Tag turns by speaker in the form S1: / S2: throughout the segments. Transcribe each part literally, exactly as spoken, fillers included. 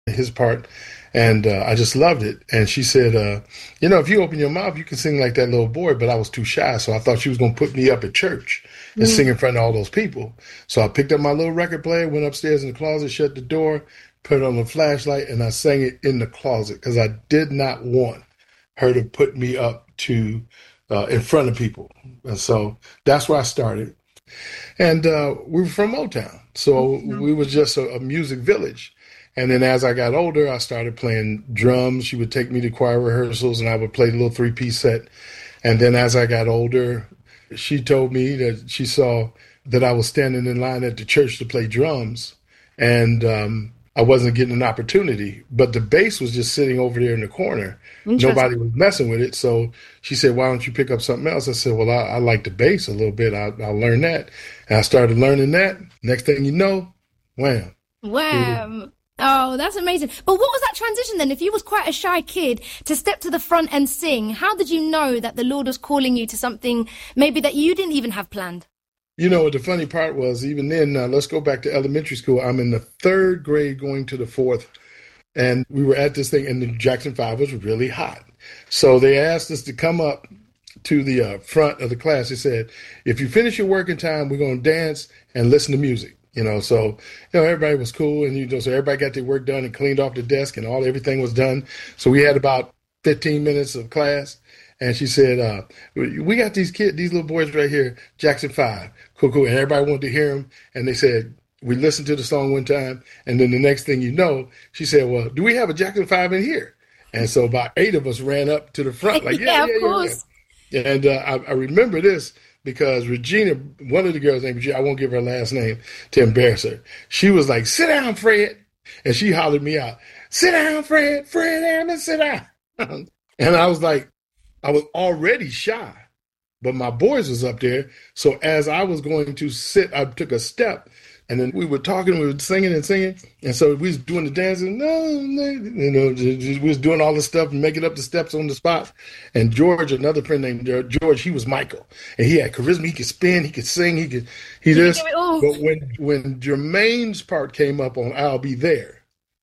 S1: his part. And uh, I just loved it. And she said, uh, you know, if you open your mouth, you can sing like that little boy. But I was too shy. So I thought she was going to put me up at church and
S2: Mm.
S1: sing in front of all those people. So I picked up my little record player, went upstairs in the closet, shut the door, put on the flashlight, and I sang it in the closet because I did not want her to put me up to uh, in front of people. And so that's where I started. And uh, we were from Motown. So we was just a, a music village. And then as I got older, I started playing drums. She would take me to choir rehearsals and I would play the little three piece set. And then as I got older, she told me that she saw that I was standing in line at the church to play drums. And um, I wasn't getting an opportunity, but the bass was just sitting over there in the corner. Nobody was messing with it. So she said, why don't you pick up something else? I said, well, I, I like the bass a little bit. I, I'll learn that. And I started learning that. Next thing you know, wham.
S2: Wham. Oh, that's amazing. But what was that transition then? If you was quite a shy kid to step to the front and sing, how did you know that the Lord was calling you to something maybe that you didn't even have planned?
S1: You know, the funny part was even then, uh, let's go back to elementary school. I'm in the third grade going to the fourth. And we were at this thing and the Jackson five was really hot. So they asked us to come up to the uh, front of the class. They said, if you finish your work in time, we're going to dance and listen to music. You know, so, you know, everybody was cool and, you know, so everybody got their work done and cleaned off the desk and all, everything was done. So we had about fifteen minutes of class. And she said, uh, we got these kids, these little boys right here, Jackson five. Cool, cool. And everybody wanted to hear them. And they said, we listened to the song one time. And then the next thing you know, she said, well, do we have a Jackson five in here? And so about eight of us ran up to the front like, yeah,
S2: yeah,
S1: yeah,
S2: of
S1: yeah,
S2: course.
S1: yeah. And uh, I, I remember this because Regina, one of the girls named Regina, I won't give her last name to embarrass her. She was like, sit down, Fred. And she hollered me out, sit down, Fred, Fred Hammond, sit down. And I was like, I was already shy, but my boys was up there. So as I was going to sit, I took a step and then we were talking, we were singing and singing. And so we was doing the dancing, no, no, you know, we was doing all this stuff and making up the steps on the spot. And George, another friend named George, he was Michael and he had charisma. He could spin, he could sing, he could, he this. But when, when Jermaine's part came up on I'll Be There,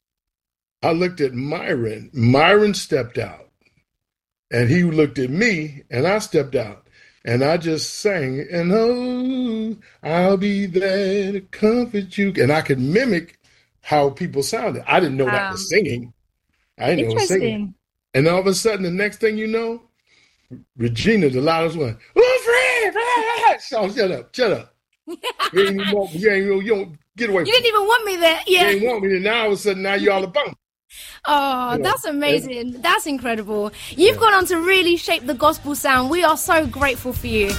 S1: I looked at Myron. Myron stepped out. And he looked at me, and I stepped out, and I just sang, and oh, I'll be there to comfort you. And I could mimic how people sounded. I didn't know wow. that was singing. I didn't know it was singing. And all of a sudden, the next thing you know, Regina, the loudest one, oh, Fred, so shut up, shut up. you ain't even want, you, ain't, you don't get away
S2: You
S1: from
S2: didn't
S1: me.
S2: even want me there. Yeah.
S1: You ain't want me there. Now all of a sudden, now you're all about me.
S2: Oh,
S1: You know,
S2: that's amazing.
S1: and-
S2: That's incredible. You've
S1: Yeah.
S2: gone on to really shape the gospel sound. We are so grateful for you.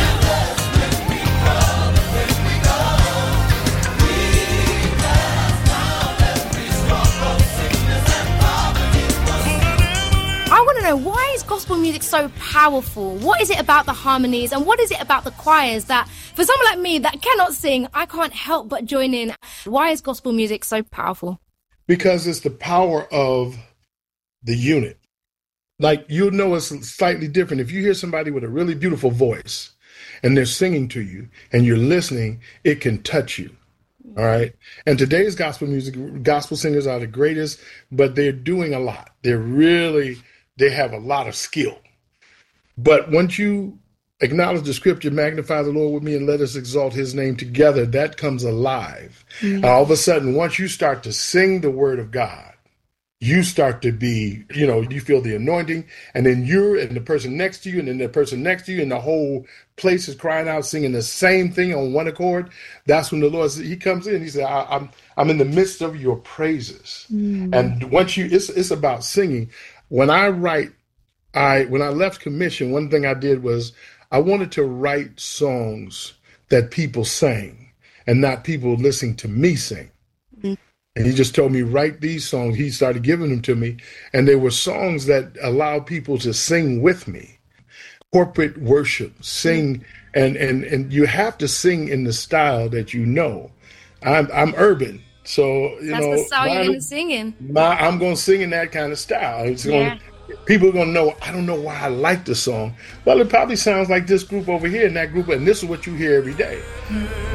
S2: I want to know, why is gospel music so powerful? What is it about the harmonies and what is it about the choirs that, for someone like me that cannot sing, I can't help but join in? Why is gospel music so powerful?
S1: Because it's the power of the unit. Like, you'll know it's slightly different. If you hear somebody with a really beautiful voice and they're singing to you and you're listening, it can touch you. All right. And today's gospel music, gospel singers are the greatest, but they're doing a lot. They're really, they have a lot of skill. But once you acknowledge the scripture, magnify the Lord with me and let us exalt his name together, that comes alive. Mm-hmm. All of a sudden, once you start to sing the word of God, you start to be, you know, you feel the anointing, and then you're and the person next to you, and then the person next to you, and the whole place is crying out, singing the same thing on one accord. That's when the Lord, he comes in, he said, I, I'm I'm in the midst of your praises. Mm. And once you, it's it's about singing. When I write, I when I left commission, one thing I did was I wanted to write songs that people sang and not people listening to me sing. Mm. And he just told me, write these songs. He started giving them to me. And they were songs that allowed people to sing with me. Corporate worship, sing. And, and, and you have to sing in the style that you know. I'm, I'm urban. So, you
S2: That's
S1: know.
S2: the style
S1: my,
S2: you're going to sing in.
S1: My, I'm going to sing in that kind of style. It's
S2: yeah.
S1: going People are going to know, I don't know why I like the song. Well, it probably sounds like this group over here and that group. And this is what you hear every day.